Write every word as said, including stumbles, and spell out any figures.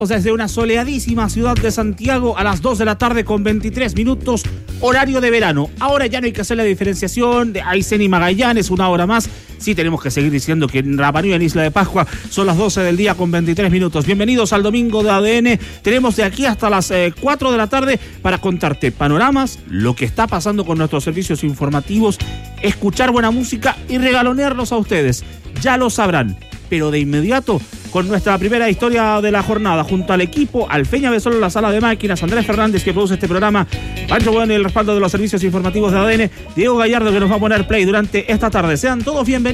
Desde una soleadísima ciudad de Santiago a las dos de la tarde con veintitrés minutos, horario de verano. Ahora ya no hay que hacer la diferenciación de Aysén y Magallanes, una hora más. Sí tenemos que seguir diciendo que en Rapa Nui, en Isla de Pascua, son las doce del día con veintitrés minutos. Bienvenidos al domingo de A D N. Tenemos de aquí hasta las eh, cuatro de la tarde para contarte panoramas, lo que está pasando con nuestros servicios informativos, escuchar buena música y regalonearlos a ustedes. Ya lo sabrán, pero de inmediato con nuestra primera historia de la jornada, junto al equipo, Alfeña Besolo en la sala de máquinas, Andrés Fernández que produce este programa, Pancho Bueno y el respaldo de los servicios informativos de A D N, Diego Gallardo que nos va a poner play durante esta tarde. Sean todos bienvenidos.